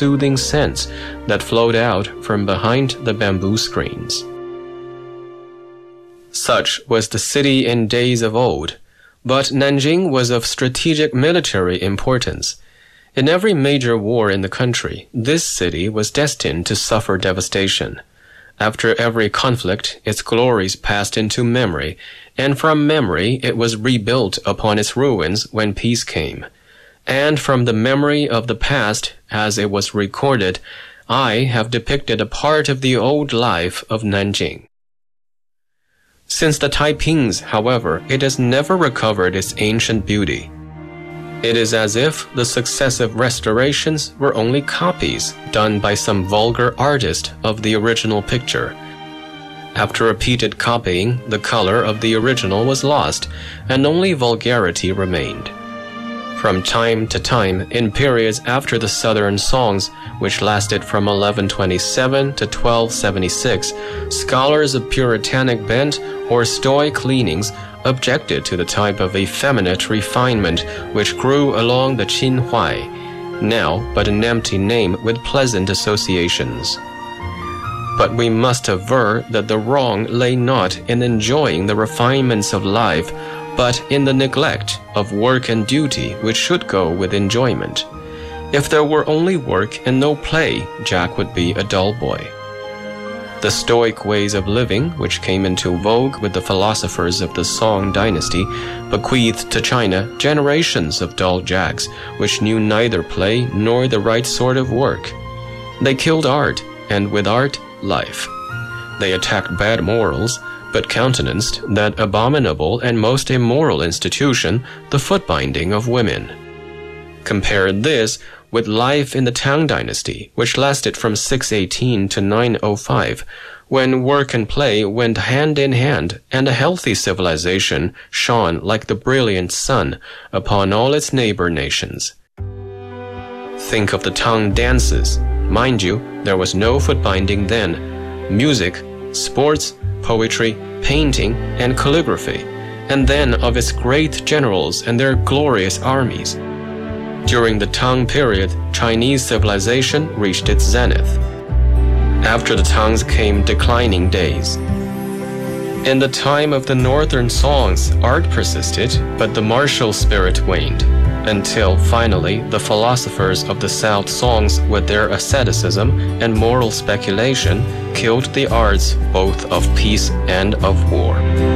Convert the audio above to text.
soothing scents that flowed out from behind the bamboo screens. Such was the city in days of old, but Nanjing was of strategic military importance. In every major war in the country, this city was destined to suffer devastation. After every conflict, its glories passed into memory, and from memory it was rebuilt upon its ruins when peace came. And from the memory of the past, as it was recorded, I have depicted a part of the old life of Nanjing. Since the Taipings, however, it has never recovered its ancient beauty. It is as if the successive restorations were only copies done by some vulgar artist of the original picture. After repeated copying, the color of the original was lost, and only vulgarity remained. From time to time, in periods after the Southern Songs, which lasted from 1127 to 1276, scholars of Puritanic bent or Stoic leanings objected to the type of effeminate refinement which grew along the Qinhuai, now but an empty name with pleasant associations. But we must aver that the wrong lay not in enjoying the refinements of life, but in the neglect of work and duty which should go with enjoyment. If there were only work and no play, Jack would be a dull boy. The Stoic ways of living, which came into vogue with the philosophers of the Song dynasty, bequeathed to China generations of dull Jacks, which knew neither play nor the right sort of work. They killed art, and with art, life. They attacked bad morals, but countenanced that abominable and most immoral institution, the foot-binding of women. Compare this with life in the Tang dynasty, which lasted from 618 to 905, when work and play went hand in hand, and a healthy civilization shone like the brilliant sun upon all its neighbor nations. Think of the Tang dances. Mind you, there was no foot-binding then. Music, sports, poetry, painting, and calligraphy, and then of its great generals and their glorious armies. During the Tang period, Chinese civilization reached its zenith. After the Tangs came declining days. In the time of the Northern Songs, art persisted, but the martial spirit waned, until finally the philosophers of the South Songs, with their asceticism and moral speculation, killed the arts both of peace and of war.